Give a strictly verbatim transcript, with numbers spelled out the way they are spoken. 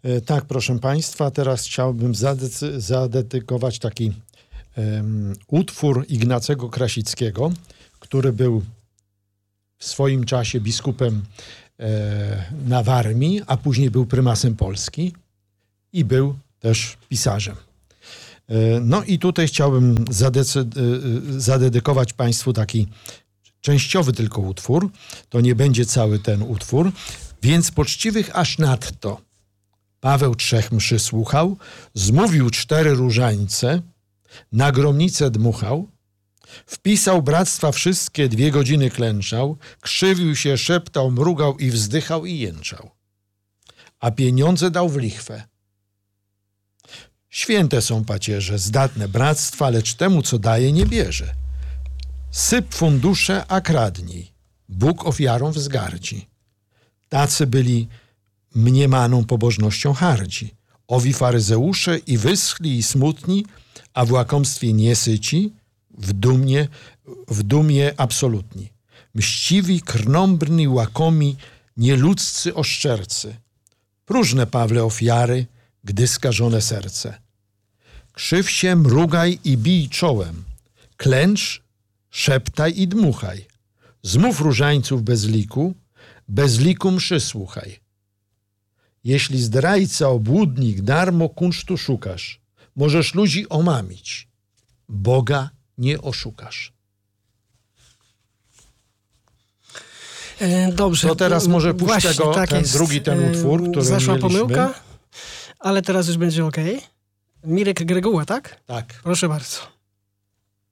Tak, proszę Państwa, teraz chciałbym zadecy- zadedykować taki um, utwór Ignacego Krasickiego, który był w swoim czasie biskupem e, na Warmii, a później był prymasem Polski i był też pisarzem. E, no i tutaj chciałbym zadece- e, zadedykować Państwu taki częściowy tylko utwór. To nie będzie cały ten utwór. Więc poczciwych aż nadto Paweł trzech mszy słuchał, zmówił cztery różańce, na gromnicę dmuchał, wpisał bractwa wszystkie, dwie godziny klęczał, krzywił się, szeptał, mrugał i wzdychał i jęczał. A pieniądze dał w lichwę. Święte są pacierze, zdatne bractwa, lecz temu, co daje, nie bierze. Syp fundusze, a kradnij. Bóg ofiarą wzgardzi. Tacy byli mniemaną pobożnością hardzi. Owi faryzeusze i wyschli i smutni, a w łakomstwie niesyci, w dumie, w dumie absolutni. Mściwi, krnąbrni, łakomi, nieludzcy oszczercy. Próżne, Pawle, ofiary, gdy skażone serce. Krzyw się, mrugaj i bij czołem. Klęcz, szeptaj i dmuchaj. Zmów różańców bez liku, bez liku mszy słuchaj. Jeśli zdrajca, obłudnik, darmo kunsztu szukasz, możesz ludzi omamić. Boga nie oszukasz. Dobrze. To teraz może puść Właśnie, tego, tak ten jest. drugi ten utwór, który Zaszła mieliśmy. pomyłka, ale teraz już będzie ok. Mirek Greguła, tak? Tak. Proszę bardzo.